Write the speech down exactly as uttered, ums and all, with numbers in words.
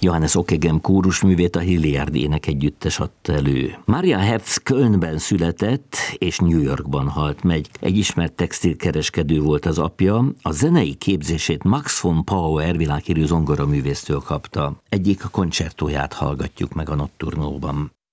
Johannes Ockeghem kórusművét a Hilliard énekegyüttes adta elő. Maria Herz Kölnben született, és New Yorkban halt meg. Egy ismert textilkereskedő volt az apja, a zenei képzését Max von Pauer világhírű zongoraművésztől kapta. Egyik koncertóját hallgatjuk meg a Nocturnóban.